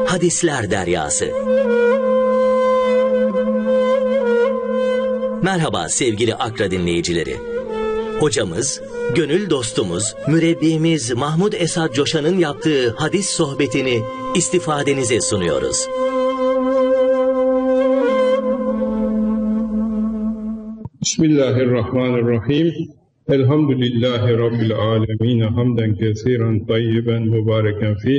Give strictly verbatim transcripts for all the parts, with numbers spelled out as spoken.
Hadisler Deryası. Merhaba sevgili Akra dinleyicileri. Hocamız, gönül dostumuz, mürebbimiz Mahmud Esad Coşan'ın yaptığı hadis sohbetini istifadenize sunuyoruz. Bismillahirrahmanirrahim. Elhamdülillahi Rabbil alemin. Hamden kesiren tayyiben mübareken fih.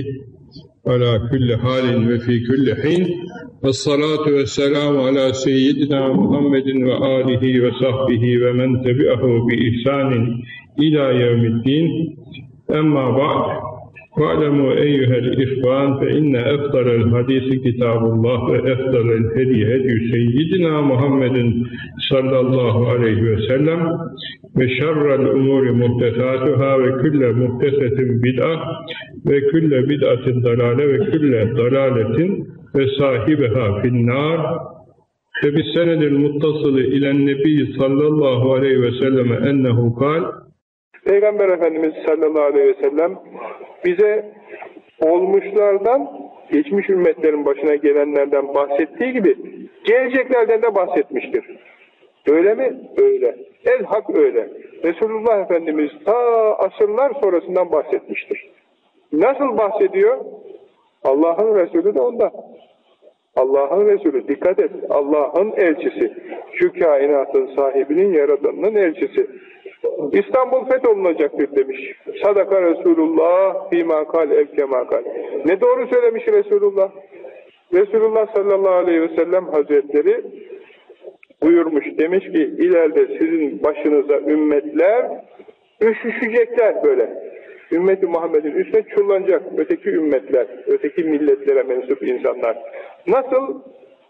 Ala kulli halin ve fi kulli hin. Vessalatu vesselamu ala seyyidina Muhammedin ve alihi ve sahbihi ve men tebi'ahu bi ihsanin ila yevmiddin. Emma ba'd. Fa'lemû eyyühel ihvan fe inne efdalel hadisi kitabullah ve efdalel hediye hediyü seyyidina Muhammedin sallallahu aleyhi ve sellem ve şerrel umuri muhtesatuhâ ve külle muhtesetin bid'ah ve külle bid'atin dalale ve külle dalaletin ve sahibiha finnâr ve bis senedil muttasılı ilen nebi sallallahu aleyhi ve selleme ennehu kal. Peygamber Efendimiz sallallahu aleyhi ve sellem bize olmuşlardan, geçmiş ümmetlerin başına gelenlerden bahsettiği gibi geleceklerden de bahsetmiştir. Öyle mi? Öyle. El hak öyle. Resulullah Efendimiz ta asırlar sonrasından bahsetmiştir. Nasıl bahsediyor? Allah'ın Resulü de ondan. Allah'ın Resulü, dikkat et, Allah'ın elçisi, şu kainatın sahibinin, yaradanının elçisi. İstanbul fetholunacaktır demiş. Sadaka Resulullah fîmâ kal evkemâ kal. Ne doğru söylemiş Resulullah. Resulullah sallallahu aleyhi ve sellem Hazretleri buyurmuş, demiş ki ileride sizin başınıza ümmetler üşüşecekler böyle. Ümmeti Muhammed'in üstüne çullanacak öteki ümmetler, öteki milletlere mensup insanlar. Nasıl?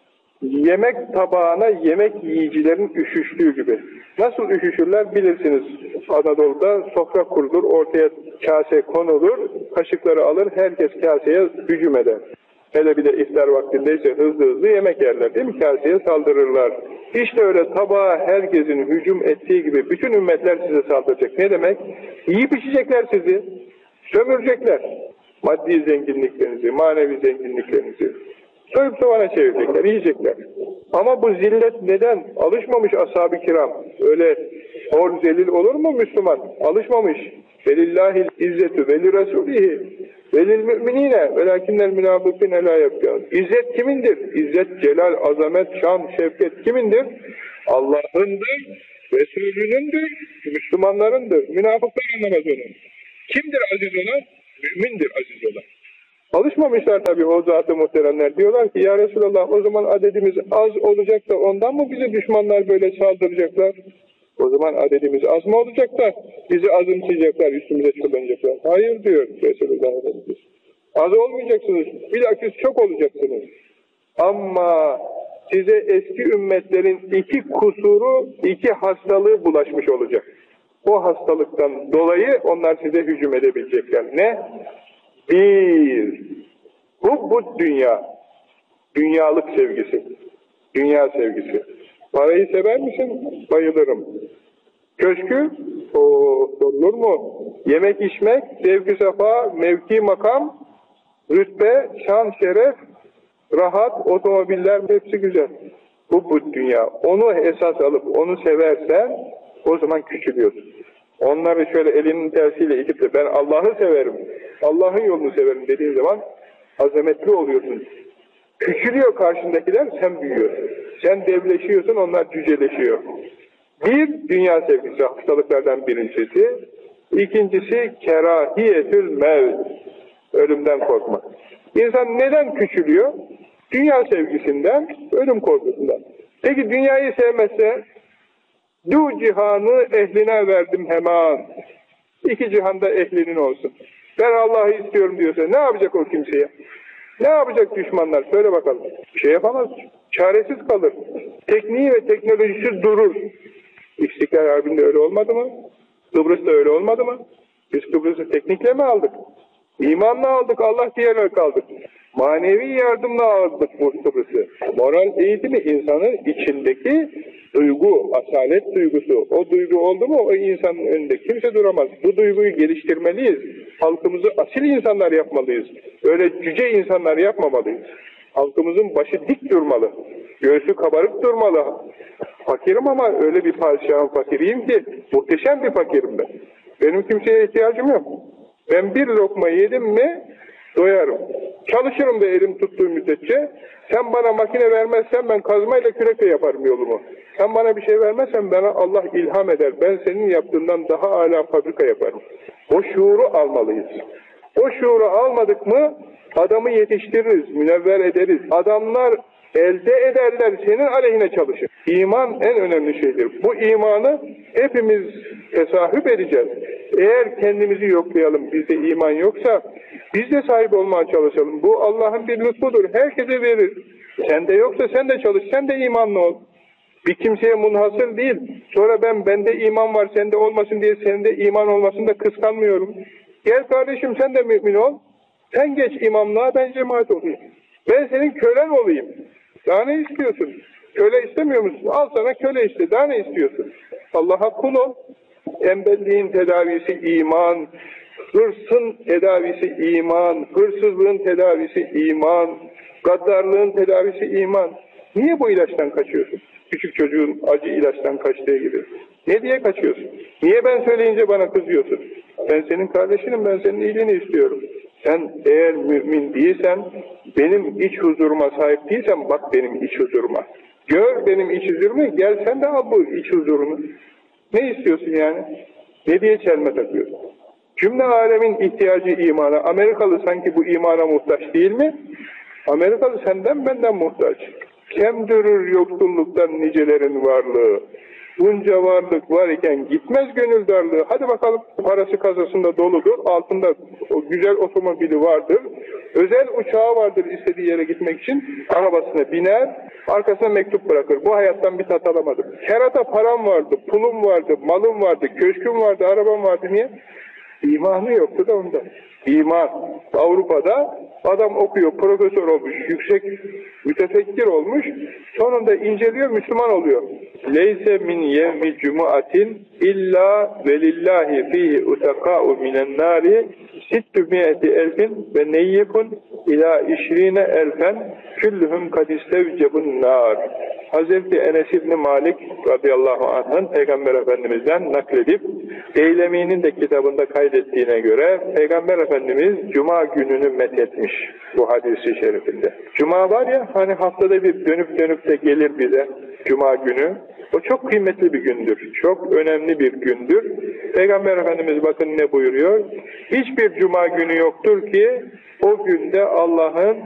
Yemek tabağına yemek yiyicilerin üşüştüğü gibi. Nasıl üşüşürler bilirsiniz. Anadolu'da sofra kurulur, ortaya kase konulur, kaşıkları alır, herkes kaseye hücum eder. Hele bir de iftar vaktindeyse hızlı hızlı yemek yerler değil mi? Kaseye saldırırlar. İşte öyle tabağa herkesin hücum ettiği gibi bütün ümmetler size saldıracak. Ne demek? Yiyip içecekler sizi, sömürecekler. Maddi zenginliklerinizi, manevi zenginliklerinizi. Soyup sovana çevirecekler, yiyecekler. Ama bu zillet neden? Alışmamış ashab-ı kiram. Öyle hor zelil olur mu Müslüman? Alışmamış. Velillahil izzetü veli rasulihi velil müminine velakinnel münafıkine la yapıyor. İzzet kimindir? İzzet, celal, azamet, şan, şefket kimindir? Allah'ındır, Resulünündür, Müslümanlarındır. Münafıklar anlamaz onu. Kimdir aziz olan? Mümindir aziz olan. Alışmamışlar tabii o zat-ı muhteremler. Diyorlar ki ya Resulallah o zaman adedimiz az olacak da ondan mı bize düşmanlar böyle saldıracaklar? O zaman adedimiz az mı olacak da bizi azımsayacaklar, üstümüze çullanacaklar? Hayır diyor Resulullah Efendimiz. Az olmayacaksınız, bilakis çok olacaksınız. Ama size eski ümmetlerin iki kusuru, iki hastalığı bulaşmış olacak. O hastalıktan dolayı onlar size hücum edebilecekler. Ne? Bir, bu, bu dünya, dünyalık sevgisi, dünya sevgisi. Parayı sever misin? Bayılırım. Köşkü? O olur mu? Yemek içmek, zevk-i safa, mevki makam, rütbe, şan, şeref, rahat, otomobiller hepsi güzel. Bu, bu dünya. Onu esas alıp onu seversen o zaman küçülüyorsun. Onları şöyle elinin tersiyle itip de ben Allah'ı severim, Allah'ın yolunu severim dediğin zaman azametli oluyorsun. Küçülüyor karşındakiler, sen büyüyorsun. Sen devleşiyorsun, onlar cüceleşiyor. Bir, dünya sevgisi, hastalıklardan birincisi. İkincisi, kerahiyetül mevt, ölümden korkmak. İnsan neden küçülüyor? Dünya sevgisinden, ölüm korkusundan. Peki dünyayı sevmezse, du cihanı ehline verdim hemen. İki cihanda ehlinin olsun. Ben Allah'ı istiyorum diyorsa ne yapacak o kimseye? Ne yapacak düşmanlar? Söyle bakalım. Bir şey yapamaz. Çaresiz kalır. Tekniği ve teknolojisi durur. İstiklal Harbi'nde öyle olmadı mı? Kıbrıs'ta öyle olmadı mı? Biz Kıbrıs'ı teknikle mi aldık? İmanla aldık, Allah diyerek aldık. Manevi yardımla ağırlık muhtırısı. Moral eğitimi insanın içindeki duygu, asalet duygusu. O duygu oldu mu o insanın önünde kimse duramaz. Bu duyguyu geliştirmeliyiz. Halkımızı asil insanlar yapmalıyız. Öyle cüce insanlar yapmamalıyız. Halkımızın başı dik durmalı. Göğsü kabarık durmalı. Fakirim ama öyle bir padişahın fakiriyim ki muhteşem bir fakirim ben. Benim kimseye ihtiyacım yok. Ben bir lokma yedim mi doyarım. Çalışırım da elim tuttuğu müddetçe. Sen bana makine vermezsen ben kazmayla kürekle yaparım yolumu. Sen bana bir şey vermezsen bana Allah ilham eder. Ben senin yaptığından daha âlâ fabrika yaparım. O şuuru almalıyız. O şuuru almadık mı adamı yetiştiririz, münevver ederiz. Adamlar elde ederler, senin aleyhine çalışır. İman en önemli şeydir. Bu imanı hepimiz tesahüp edeceğiz. Eğer kendimizi yoklayalım, bizde iman yoksa biz de sahip olmaya çalışalım. Bu Allah'ın bir lütfudur. Herkese verir. Sende yoksa sen de çalış, sen de imanlı ol. Bir kimseye munhasır değil. Sonra ben bende iman var, sende olmasın diye sende iman olmasın da kıskanmıyorum. Gel kardeşim sen de mümin ol. Sen geç imamlığa, ben cemaat olayım. Ben senin kölen olayım. Daha ne istiyorsun? Köle istemiyor musun? Al sana köle iste. Daha ne istiyorsun? Allah'a kul ol. Tembelliğin tedavisi iman. Hırsın tedavisi iman. Hırsızlığın tedavisi iman. Gaddarlığın tedavisi iman. Niye bu ilaçtan kaçıyorsun? Küçük çocuğun acı ilaçtan kaçtığı gibi. Ne diye kaçıyorsun? Niye ben söyleyince bana kızıyorsun? Ben senin kardeşinim, ben senin iyiliğini istiyorum. Sen eğer mümin değilsen, benim iç huzuruma sahip değilsen bak benim iç huzuruma. Gör benim iç huzurumu, gel sen de al bu iç huzurunu. Ne istiyorsun yani? Ne diye çelme takıyorsun? Cümle alemin ihtiyacı imana. Amerikalı sanki bu imana muhtaç değil mi? Amerikalı senden benden muhtaç. Kemdürür yoksulluktan nicelerin varlığı. Bunca varlık var iken gitmez gönül darlığı. Hadi bakalım, parası kasasında doludur. Altında o güzel otomobili vardır. Özel uçağı vardır istediği yere gitmek için. Arabasına biner, arkasına mektup bırakır. Bu hayattan bir tat alamadım. Kerata param vardı, pulum vardı, malım vardı, köşküm vardı, arabam vardı. Niye? İmanı yoktu da ondan. İman. Avrupa'da adam okuyor, profesör olmuş, yüksek mütefekkir olmuş, sonunda inceliyor, Müslüman oluyor. Leyse min yevmi cumuatin illa velillahi fihi utaka'u minen nari sittü mi'eti elfin ve neyyifun ila işrine elfen küllühüm kadistevcebun nar. Hazreti Enes İbni Malik radıyallahu anh'ın Peygamber Efendimiz'den nakledip Eylemi'nin de kitabında kaydettiğine göre Peygamber Efendimiz Cuma gününü methetmiş bu hadisi şerifinde. Cuma var ya hani haftada bir dönüp dönüp de gelir bize Cuma günü. O çok kıymetli bir gündür. Çok önemli bir gündür. Peygamber Efendimiz bakın ne buyuruyor? Hiçbir Cuma günü yoktur ki o günde Allah'ın